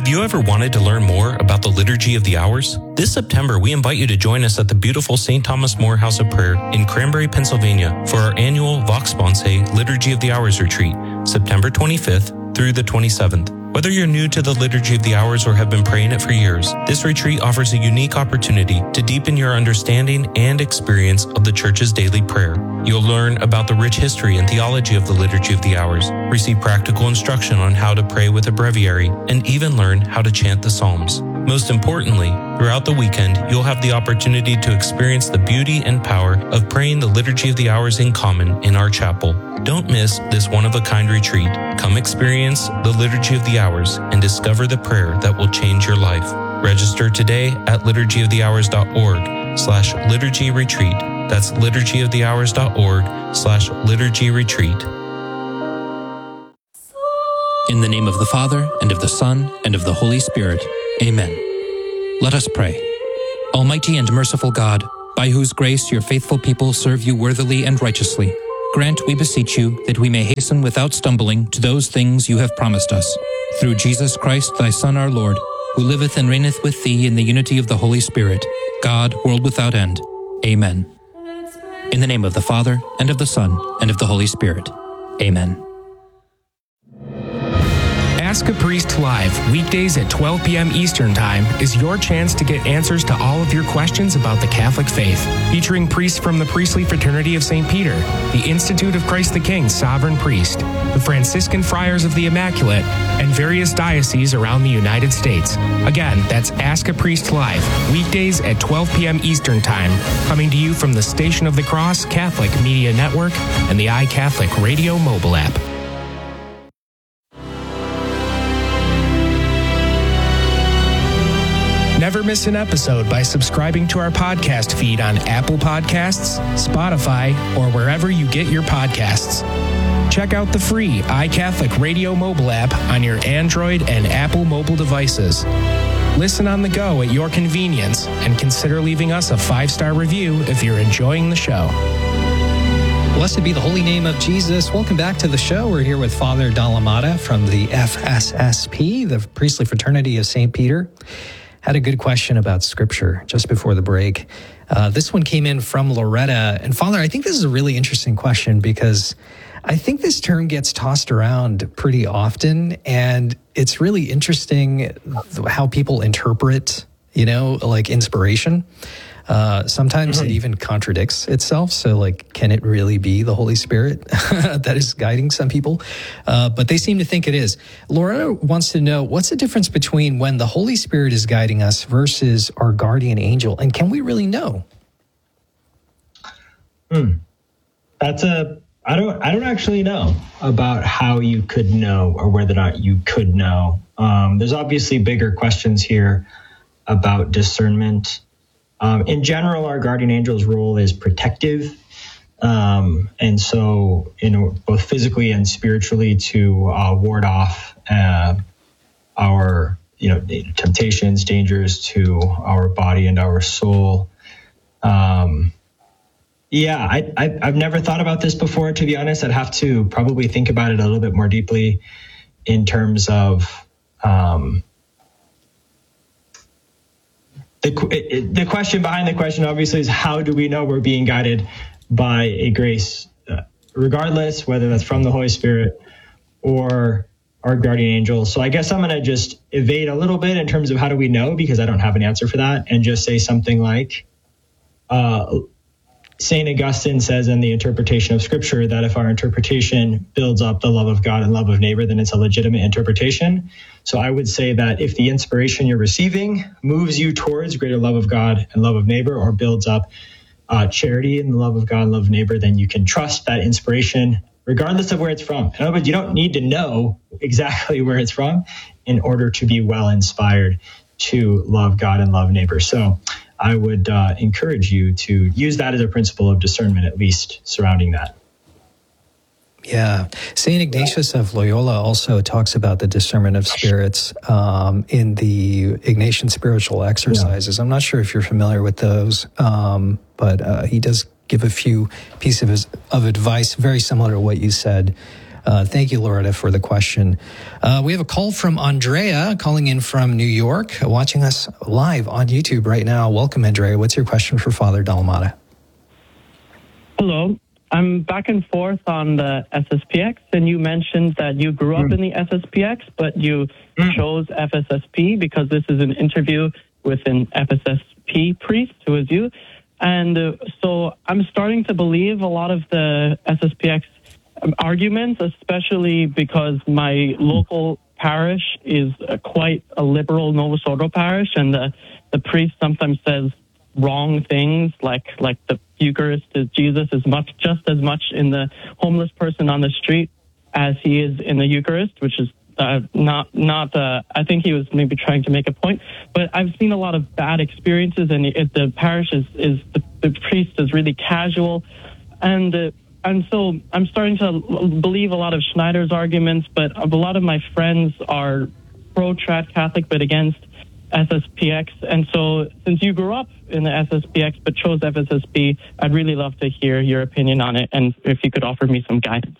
you ever wanted to learn more about the Liturgy of the Hours? This September, we invite you to join us at the beautiful St. Thomas More House of Prayer in Cranberry, Pennsylvania for our annual Vox Sponsae Liturgy of the Hours retreat, September 25th through the 27th. Whether you're new to the Liturgy of the Hours or have been praying it for years, this retreat offers a unique opportunity to deepen your understanding and experience of the Church's daily prayer. You'll learn about the rich history and theology of the Liturgy of the Hours, receive practical instruction on how to pray with a breviary, and even learn how to chant the Psalms. Most importantly, throughout the weekend, you'll have the opportunity to experience the beauty and power of praying the Liturgy of the Hours in common in our chapel. Don't miss this one-of-a-kind retreat. Come experience the Liturgy of the Hours and discover the prayer that will change your life. Register today at liturgyofthehours.org/liturgy retreat. That's liturgyofthehours.org/liturgy retreat. In the name of the Father, and of the Son, and of the Holy Spirit. Amen. Let us pray. Almighty and merciful God, by whose grace your faithful people serve you worthily and righteously, grant, we beseech you, that we may hasten without stumbling to those things you have promised us. Through Jesus Christ, thy Son, our Lord, who liveth and reigneth with thee in the unity of the Holy Spirit, God, world without end. Amen. In the name of the Father, and of the Son, and of the Holy Spirit. Amen. Ask a Priest Live, weekdays at 12 p.m. Eastern Time, is your chance to get answers to all of your questions about the Catholic faith. Featuring priests from the Priestly Fraternity of St. Peter, the Institute of Christ the King Sovereign Priest, the Franciscan Friars of the Immaculate, and various dioceses around the United States. Again, that's Ask a Priest Live, weekdays at 12 p.m. Eastern Time, coming to you from the Station of the Cross Catholic Media Network and the iCatholic Radio mobile app. Never miss an episode by subscribing to our podcast feed on Apple Podcasts, Spotify, or wherever you get your podcasts. Check out the free iCatholic Radio mobile app on your Android and Apple mobile devices. Listen on the go at your convenience, and consider leaving us a 5-star review if you're enjoying the show. Blessed be the holy name of Jesus. Welcome back to the show. We're here with Father Dalamada from the FSSP, the Priestly Fraternity of St. Peter. Had a good question about Scripture just before the break. This one came in from Loretta. And Father, I think this is a really interesting question because I think this term gets tossed around pretty often. And it's really interesting how people interpret, like inspiration. Sometimes it even contradicts itself. So can it really be the Holy Spirit that is guiding some people? But they seem to think it is. Loretta wants to know, what's the difference between when the Holy Spirit is guiding us versus our guardian angel? And can we really know? I don't actually know about how you could know or whether or not you could know. There's obviously bigger questions here about discernment. In general, our guardian angel's role is protective. And so, both physically and spiritually to ward off our, temptations, dangers to our body and our soul. I've never thought about this before, to be honest. I'd have to probably think about it a little bit more deeply in terms of the question behind the question, obviously, is how do we know we're being guided by a grace, regardless whether that's from the Holy Spirit or our guardian angel. So I guess I'm going to just evade a little bit in terms of how do we know, because I don't have an answer for that, and just say something like St. Augustine says in the interpretation of Scripture that if our interpretation builds up the love of God and love of neighbor, then it's a legitimate interpretation. So I would say that if the inspiration you're receiving moves you towards greater love of God and love of neighbor, or builds up charity and the love of God and love of neighbor, then you can trust that inspiration regardless of where it's from. In other words, you don't need to know exactly where it's from in order to be well inspired to love God and love neighbor. So I would encourage you to use that as a principle of discernment, at least surrounding that. Yeah. St. Ignatius of Loyola also talks about the discernment of spirits in the Ignatian spiritual exercises. Yeah. I'm not sure if you're familiar with those, but he does give a few pieces of advice very similar to what you said. Thank you, Loretta, for the question. We have a call from Andrea calling in from New York, watching us live on YouTube right now. Welcome, Andrea. What's your question for Father Dallamada? Hello. I'm back and forth on the SSPX, and you mentioned that you grew up in the SSPX, but you chose FSSP because this is an interview with an FSSP priest who is you. And so I'm starting to believe a lot of the SSPX arguments, especially because my local parish is quite a liberal Novo Sordo parish, and the priest sometimes says wrong things, like the Eucharist is Jesus is just as much in the homeless person on the street as he is in the Eucharist, which is not. I think he was maybe trying to make a point, but I've seen a lot of bad experiences, and the parish is the priest is really casual, and so I'm starting to believe a lot of Schneider's arguments, but a lot of my friends are pro-trad Catholic but against SSPX, and so since you grew up in the SSPX but chose FSSP, I'd really love to hear your opinion on it, and if you could offer me some guidance.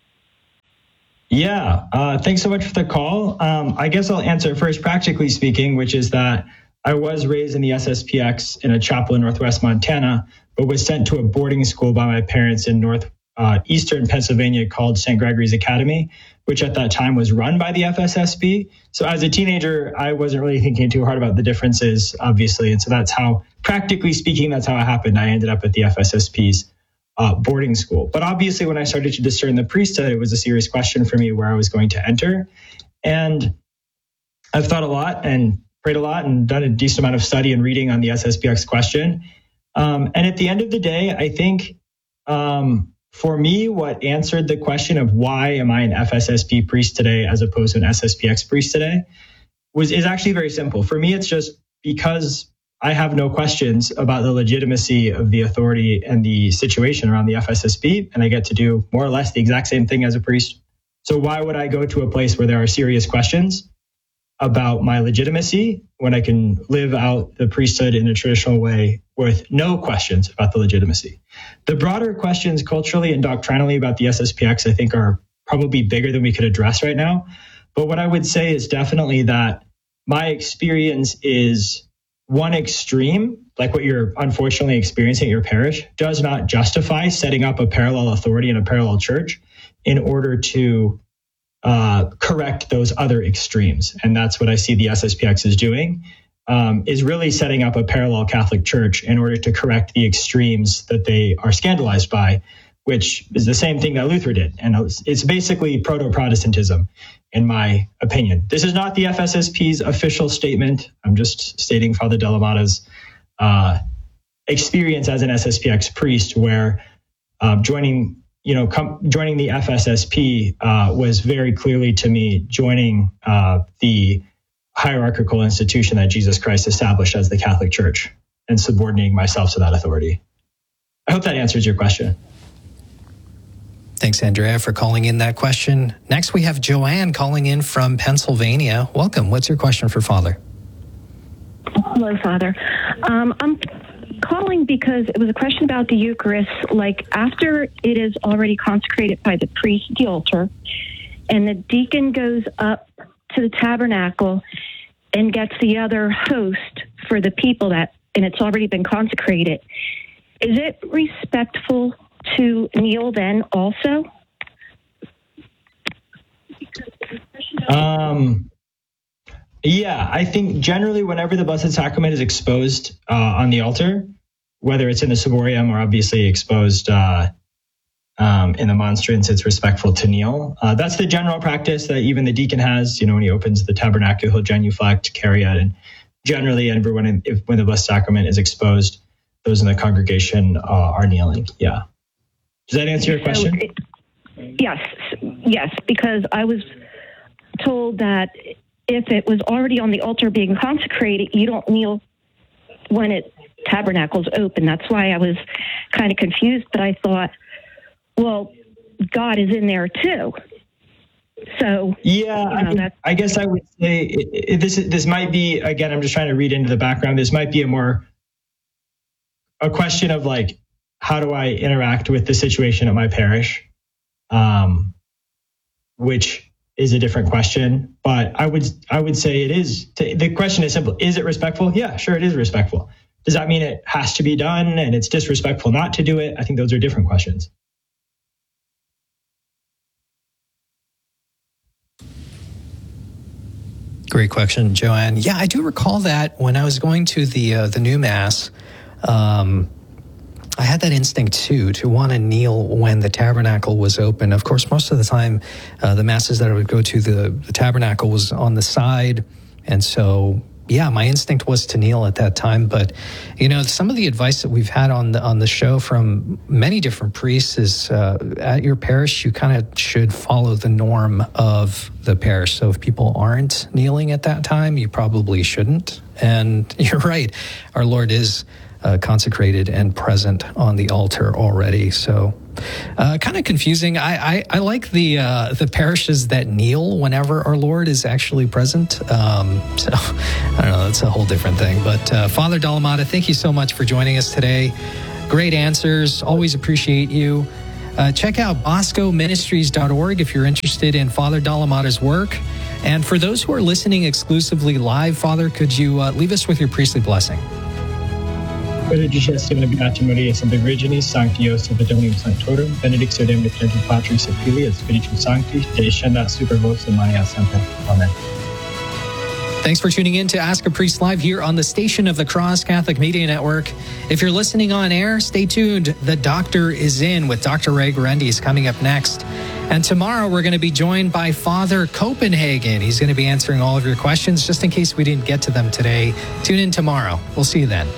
Yeah, thanks so much for the call. I guess I'll answer first, practically speaking, which is that I was raised in the SSPX in a chapel in Northwest Montana, but was sent to a boarding school by my parents in Eastern Pennsylvania called St. Gregory's Academy, which at that time was run by the FSSP. So as a teenager, I wasn't really thinking too hard about the differences, obviously. And so that's how, practically speaking, that's how it happened. I ended up at the FSSP's boarding school. But obviously, when I started to discern the priesthood, it was a serious question for me where I was going to enter. And I've thought a lot and prayed a lot and done a decent amount of study and reading on the SSPX question. And at the end of the day, I think for me, what answered the question of why am I an FSSP priest today as opposed to an SSPX priest today is actually very simple. For me, it's just because I have no questions about the legitimacy of the authority and the situation around the FSSP, and I get to do more or less the exact same thing as a priest. So why would I go to a place where there are serious questions about my legitimacy when I can live out the priesthood in a traditional way with no questions about the legitimacy? The broader questions culturally and doctrinally about the SSPX, I think, are probably bigger than we could address right now. But what I would say is definitely that my experience is one extreme, like what you're unfortunately experiencing at your parish, does not justify setting up a parallel authority in a parallel church in order to correct those other extremes. And that's what I see the SSPX is doing, is really setting up a parallel Catholic church in order to correct the extremes that they are scandalized by, which is the same thing that Luther did. And it's basically proto-Protestantism, in my opinion. This is not the FSSP's official statement. I'm just stating Father Dallamada's experience as an SSPX priest, where joining the FSSP was very clearly to me joining the hierarchical institution that Jesus Christ established as the Catholic Church and subordinating myself to that authority. I hope that answers your question. Thanks, Andrea, for calling in that question. Next, we have Joanne calling in from Pennsylvania. Welcome. What's your question for Father? Hello, Father. I'm calling because it was a question about the Eucharist. Like, after it is already consecrated by the priest, the altar, and the deacon goes up to the tabernacle and gets the other host for the people and it's already been consecrated, is it respectful to kneel then also? Yeah, I think generally whenever the Blessed Sacrament is exposed on the altar, whether it's in the ciborium or obviously exposed in the monstrance, it's respectful to kneel. That's the general practice that even the deacon has. When he opens the tabernacle, he'll genuflect, carry it, and generally everyone, when the Blessed Sacrament is exposed, those in the congregation are kneeling. Yeah. Does that answer your question? Yes, because I was told that if it was already on the altar being consecrated, you don't kneel when tabernacle's open. That's why I was kind of confused, but I thought, well, God is in there too. So yeah, I guess I would say this might be, again, I'm just trying to read into the background. This might be a question of like, how do I interact with the situation at my parish? which is a different question. But I would say it is. The question is simple. Is it respectful? Yeah, sure, it is respectful. Does that mean it has to be done and it's disrespectful not to do it? I think those are different questions. Great question, Joanne. Yeah, I do recall that when I was going to the new Mass, I had that instinct too, to want to kneel when the tabernacle was open. Of course, most of the time, the Masses that I would go to, the tabernacle was on the side. And so, yeah, my instinct was to kneel at that time. But, some of the advice that we've had on the show from many different priests is at your parish, you kind of should follow the norm of the parish. So if people aren't kneeling at that time, you probably shouldn't. And you're right, our Lord is consecrated and present on the altar already. So kind of confusing. I like the parishes that kneel whenever our Lord is actually present. So I don't know, that's a whole different thing. But Father Dalamata, thank you so much for joining us today. Great answers. Always appreciate you. Check out boscoministries.org if you're interested in Father Dalamata's work. And for those who are listening exclusively live, Father, could you leave us with your priestly blessing? Benedicestim in Beata Maria Sancta Virginis, Sancti Joseph Dominium Sanctorum, benedictionem et plenum Patris et Filii et Spiritus Sancti, descendat super vos in Maria Sancta. Amen. Thanks for tuning in to Ask a Priest Live here on the Station of the Cross Catholic Media Network. If you're listening on air, stay tuned. The Doctor is In with Dr. Ray Guarendi is coming up next. And tomorrow we're going to be joined by Father Copenhagen. He's going to be answering all of your questions just in case we didn't get to them today. Tune in tomorrow. We'll see you then.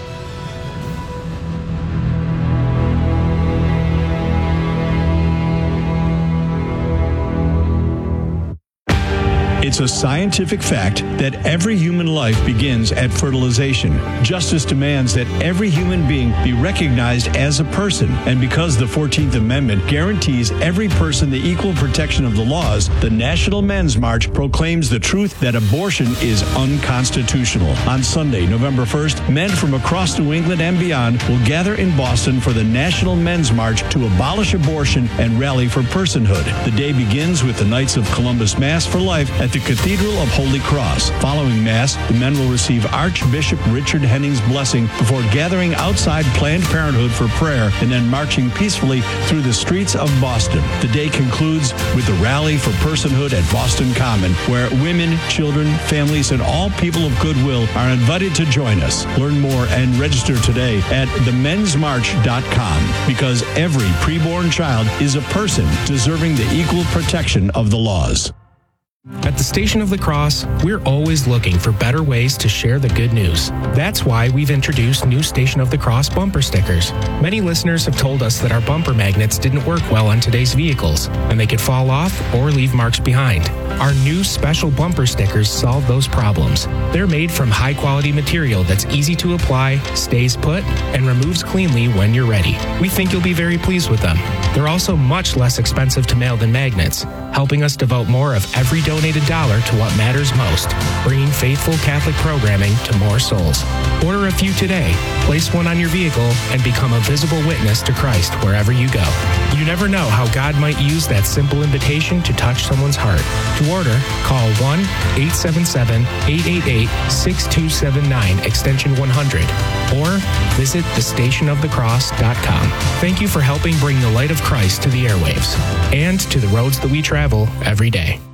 It's a scientific fact that every human life begins at fertilization. Justice demands that every human being be recognized as a person. And because the 14th Amendment guarantees every person the equal protection of the laws, the National Men's March proclaims the truth that abortion is unconstitutional. On Sunday, November 1st, men from across New England and beyond will gather in Boston for the National Men's March to abolish abortion and rally for personhood. The day begins with the Knights of Columbus Mass for Life at the Cathedral of Holy Cross. Following Mass, the men will receive Archbishop Richard Henning's blessing before gathering outside Planned Parenthood for prayer and then marching peacefully through the streets of Boston. The day concludes with the Rally for Personhood at Boston Common, where women, children, families, and all people of goodwill are invited to join us. Learn more and register today at themensmarch.com, because every preborn child is a person deserving the equal protection of the laws. At the Station of the Cross, we're always looking for better ways to share the good news. That's why we've introduced new Station of the Cross bumper stickers. Many listeners have told us that our bumper magnets didn't work well on today's vehicles, and they could fall off or leave marks behind. Our new special bumper stickers solve those problems. They're made from high-quality material that's easy to apply, stays put, and removes cleanly when you're ready. We think you'll be very pleased with them. They're also much less expensive to mail than magnets, helping us devote more of every donated dollar to what matters most, bringing faithful Catholic programming to more souls. Order a few today, place one on your vehicle, and become a visible witness to Christ wherever you go. You never know how God might use that simple invitation to touch someone's heart. To order, call 1-877-888-6279, extension 100, or visit thestationofthecross.com. Thank you for helping bring the light of Christ to the airwaves and to the roads that we travel every day.